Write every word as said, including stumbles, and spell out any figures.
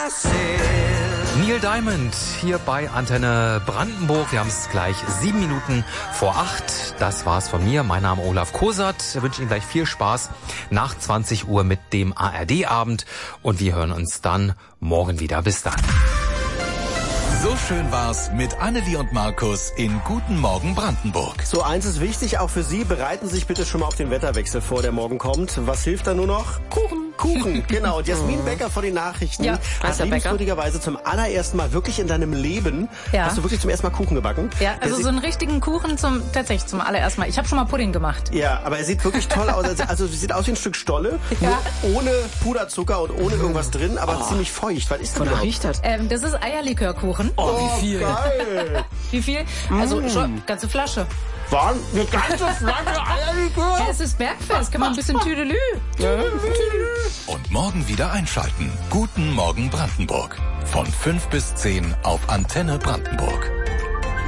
Neil Diamond hier bei Antenne Brandenburg. Wir haben es gleich sieben Minuten vor acht. Das war's von mir. Mein Name Olaf Kosert. Ich wünsche Ihnen gleich viel Spaß nach zwanzig Uhr mit dem A R D-Abend. Und wir hören uns dann morgen wieder. Bis dann. So schön war's mit Annelie und Markus in Guten Morgen Brandenburg. So, eins ist wichtig, auch für Sie. Bereiten Sie sich bitte schon mal auf den Wetterwechsel vor, der morgen kommt. Was hilft da nur noch? Kuchen. Kuchen, genau. Und Jasmin Becker von den Nachrichten Ja, hat liebenswürdigerweise zum allerersten Mal wirklich in deinem Leben, Ja. hast du wirklich zum ersten Mal Kuchen gebacken? Ja, also Der so einen richtigen Kuchen zum tatsächlich zum allerersten Mal. Ich habe schon mal Pudding gemacht. Ja, aber er sieht wirklich toll aus. Also, also sieht aus wie ein Stück Stolle, Ja. nur ohne Puderzucker und ohne irgendwas drin, aber ziemlich feucht. Was ist denn Wonach überhaupt? riecht das? Ähm, das ist Eierlikörkuchen. Oh, wie viel? Geil. Wie viel? Also schon ganze Flasche. Waren eine ganze Flasche Eierlikör? Ja, es ist Bergfest, kann man ein bisschen Tüdelü. Und morgen wieder einschalten. Guten Morgen Brandenburg. Von fünf bis zehn auf Antenne Brandenburg.